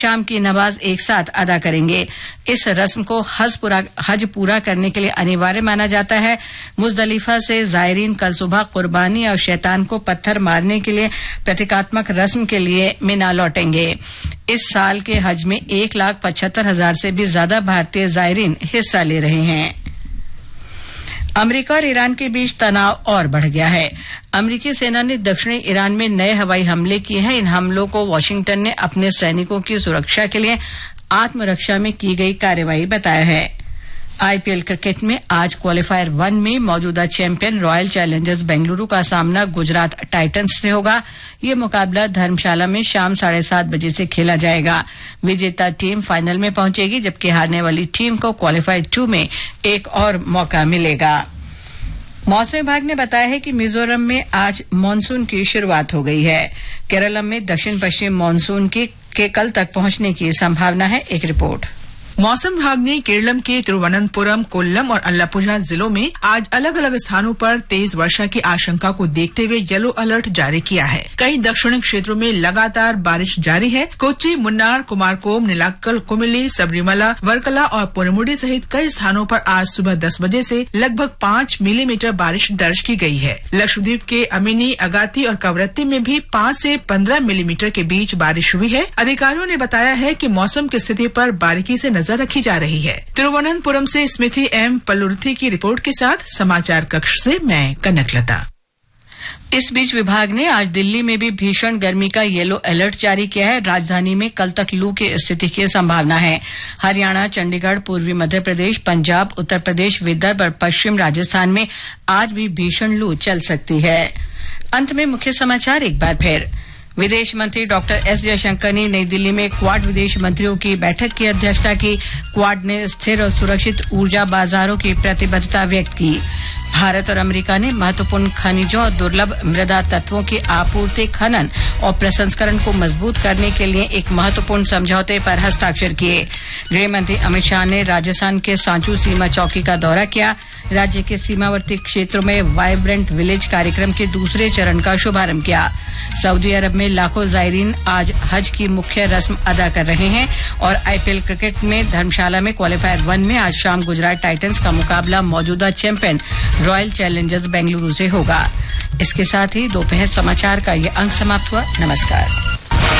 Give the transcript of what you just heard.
शाम की नमाज एक साथ अदा करेंगे। इस रस्म को हज पूरा करने के लिए अनिवार्य माना जाता है। मुजदलिफा से जायरीन कल सुबह कुर्बानी और शैतान को पत्थर मारने के लिए प्रतीकात्मक रस्म के लिए मिना लौटेंगे। इस साल के हज में 1,75,000 से भी ज्यादा भारतीय जायरीन हिस्सा ले रहे हैं। अमेरिका और ईरान के बीच तनाव और बढ़ गया है। अमेरिकी सेना ने दक्षिणी ईरान में नए हवाई हमले किए हैं। इन हमलों को वाशिंगटन ने अपने सैनिकों की सुरक्षा के लिए आत्मरक्षा में की गई कार्रवाई बताया है। आईपीएल क्रिकेट में आज क्वालीफायर 1 में मौजूदा चैंपियन रॉयल चैलेंजर्स बेंगलुरु का सामना गुजरात टाइटंस से होगा। ये मुकाबला धर्मशाला में शाम 7:30 बजे से खेला जाएगा। विजेता टीम फाइनल में पहुंचेगी, जबकि हारने वाली टीम को क्वालीफायर 2 में एक और मौका मिलेगा। मौसम विभाग ने बताया है कि मिजोरम में आज मानसून की शुरुआत हो गई है। केरल में दक्षिण पश्चिम मानसून के कल तक पहुंचने की संभावना है। एक रिपोर्ट। मौसम विभाग ने केरलम के तिरुवनंतपुरम, कोल्लम और अल्लापुझा जिलों में आज अलग अलग स्थानों पर तेज वर्षा की आशंका को देखते हुए येलो अलर्ट जारी किया है। कई दक्षिणी क्षेत्रों में लगातार बारिश जारी है। कोच्चि, मुन्नार, कुमारकोम, नीलाक्कल, कुमिली, सबरीमला, वर्कला और पोरमुडी सहित कई स्थानों पर आज सुबह 10 बजे से लगभग 5 मिलीमीटर बारिश दर्ज की गई है। लक्षद्वीप के अमिनी, अगाती और कवरत्ती में भी 5 से 15 मिलीमीटर के बीच बारिश हुई है। अधिकारियों ने बताया है कि मौसम की स्थिति पर बारीकी से नजर रखी जा रही है। तिरुवनंतपुरम से स्मृति एम पल्लुर्थी की रिपोर्ट के साथ समाचार कक्ष से मैं कनकलता। इस बीच विभाग ने आज दिल्ली में भी भीषण गर्मी का येलो अलर्ट जारी किया है। राजधानी में कल तक लू की स्थिति की संभावना है। हरियाणा, चंडीगढ़, पूर्वी मध्य प्रदेश, पंजाब, उत्तर प्रदेश, विदर्भ और पश्चिम राजस्थान में आज भी भीषण लू चल सकती है। अंत में मुख्य समाचार एक बार फिर। विदेश मंत्री डॉक्टर एस जयशंकर ने नई दिल्ली में क्वाड विदेश मंत्रियों की बैठक की अध्यक्षता की। क्वाड ने स्थिर और सुरक्षित ऊर्जा बाजारों की प्रतिबद्धता व्यक्त की। भारत और अमेरिका ने महत्वपूर्ण खनिजों और दुर्लभ मृदा तत्वों की आपूर्ति, खनन और प्रसंस्करण को मजबूत करने के लिए एक महत्वपूर्ण समझौते पर हस्ताक्षर किए। गृह मंत्री अमित शाह ने राजस्थान के सांचू सीमा चौकी का दौरा किया। राज्य के सीमावर्ती क्षेत्रों में वाइब्रेंट विलेज कार्यक्रम के दूसरे चरण का शुभारंभ किया। सऊदी अरब में लाखों जायरीन आज हज की मुख्य रस्म अदा कर रहे हैं। और आईपीएल क्रिकेट में धर्मशाला में क्वालीफायर 1 में आज शाम गुजरात टाइटंस का मुकाबला मौजूदा चैंपियन रॉयल चैलेंजर्स बेंगलुरु से होगा। इसके साथ ही दोपहर समाचार का ये अंक समाप्त हुआ। नमस्कार।